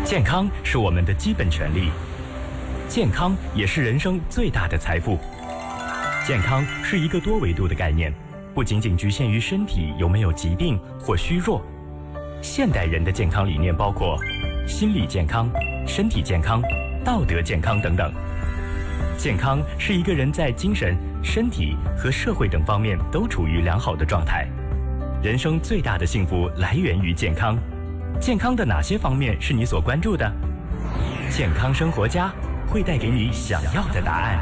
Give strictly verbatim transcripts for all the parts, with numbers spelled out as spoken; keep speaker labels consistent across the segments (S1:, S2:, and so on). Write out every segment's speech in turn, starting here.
S1: 健康是我们的基本权利，健康也是人生最大的财富。健康是一个多维度的概念，不仅仅局限于身体有没有疾病或虚弱。现代人的健康理念包括心理健康、身体健康、道德健康等等。健康是一个人在精神、身体和社会等方面都处于良好的状态。人生最大的幸福来源于健康。健康的哪些方面是你所关注的？健康生活家会带给你想要的答案。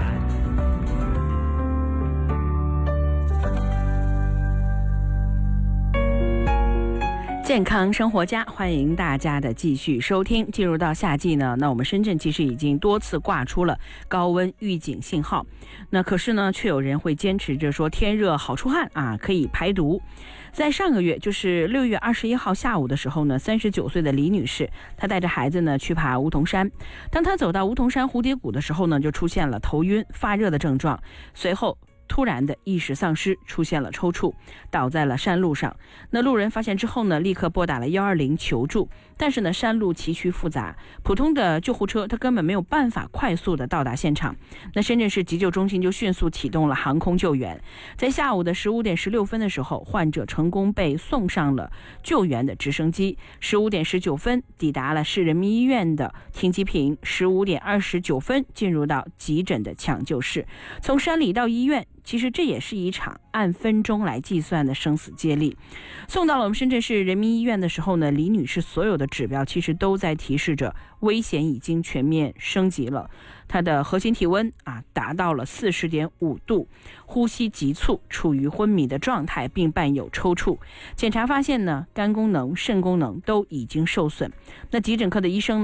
S2: 健康生活家，欢迎大家的继续收听。进入到夏季呢，那我们深圳其实已经多次挂出了高温预警信号，那可是呢，却有人会坚持着说天热好出汗啊，可以排毒。在上个月，就是六月二十一号下午的时候呢，三十九岁的李女士，她带着孩子呢去爬梧桐山。当她走到梧桐山蝴蝶谷的时候呢，就出现了头晕、发热的症状，随后突然的意识丧失，出现了抽搐，倒在了山路上。那路人发现之后呢，立刻拨打了一二零求助。但是呢，山路崎岖复杂，普通的救护车它根本没有办法快速的到达现场。那深圳市急救中心就迅速启动了航空救援。在下午的十五点十六分的时候，患者成功被送上了救援的直升机。十五点十九分抵达了市人民医院的停机坪。十五点二十九分进入到急诊的抢救室。从山里到医院，其实这也是一场按分钟来计算的生死接力。送到了我们深圳市人民医院的时候呢，李女士所有的指标其实都在提示着危险已经全面升级了。她的核心体温啊达到了 四十点五度，呼吸急促，处于昏迷的状态，并伴有抽搐。检查发现呢，肝功能、肾功能都已经受损。那急诊科的医生